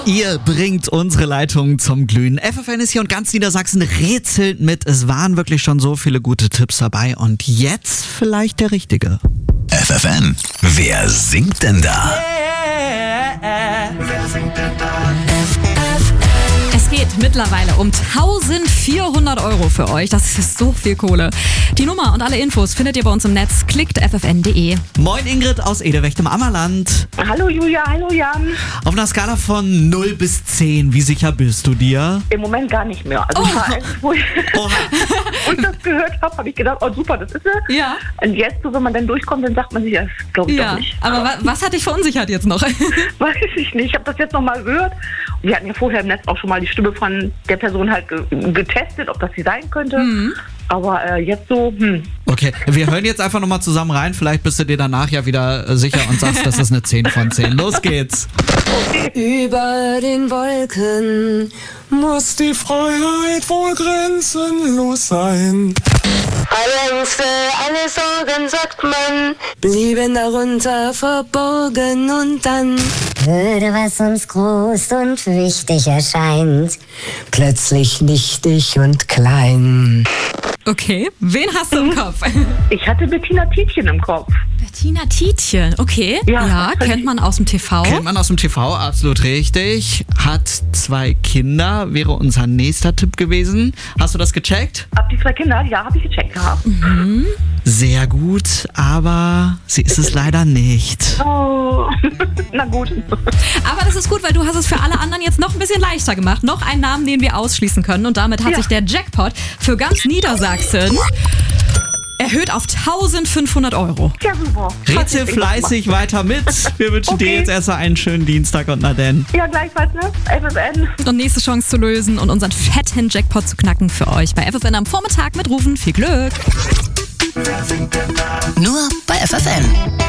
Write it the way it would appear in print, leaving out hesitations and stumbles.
Ihr bringt unsere Leitung zum Glühen. FFN ist hier und ganz Niedersachsen rätselt mit. Es waren wirklich schon so viele gute Tipps dabei und jetzt vielleicht der richtige. FFN, wer singt denn da? Es geht mittlerweile um 1.400 € für euch. Das ist so viel Kohle. Die Nummer und alle Infos findet ihr bei uns im Netz. Klickt ffn.de. Moin Ingrid aus Edewecht im Ammerland. Hallo Julia, hallo Jan. Auf einer Skala von 0 bis 10, wie sicher bist du dir? Im Moment gar nicht mehr. Also wo ich und das gehört habe ich gedacht, oh super, das ist es. Ja. Und jetzt, so, wenn man dann durchkommt, dann sagt man sich, das glaube ich doch nicht. Aber was hat dich verunsichert jetzt noch? Weiß ich nicht. Ich habe das jetzt nochmal gehört. Wir hatten ja vorher im Netz auch schon mal die Stimme von der Person halt getestet, ob das sie sein könnte. Mhm. Aber jetzt so, Okay, wir hören jetzt einfach nochmal zusammen rein. Vielleicht bist du dir danach ja wieder sicher und sagst, das ist eine 10 von 10. Los geht's. Über den Wolken muss die Freiheit wohl grenzenlos sein. alle Ängste, alle Sorgen, sagt man, blieben darunter verborgen und dann würde, was uns groß und wichtig erscheint, plötzlich nichtig und klein. Okay, wen hast du im Kopf? ich hatte Bettina Tietjen im Kopf. Bettina Tietjen, okay. Ja, kennt man aus dem TV. Kennt man aus dem TV, absolut richtig. Hat 2 Kinder, wäre unser nächster Tipp gewesen. Hast du das gecheckt? Ab die 2 Kinder, ja, habe ich gecheckt gehabt. Mhm. Sehr gut, aber sie ist es leider nicht. Oh, na gut. Aber das ist gut, weil du hast es für alle anderen jetzt noch ein bisschen leichter gemacht. Noch einen Namen, den wir ausschließen können. Und damit hat sich der Jackpot für ganz Niedersachsen erhöht auf 1.500 €. Ja, super. Rätsel fleißig weiter mit. Wir wünschen dir jetzt erstmal einen schönen Dienstag und na denn. Ja, gleichfalls, ne? FFN. Und nächste Chance zu lösen und unseren fetten Jackpot zu knacken für euch bei FFN am Vormittag mit Rufen. Viel Glück! Nur bei FFN.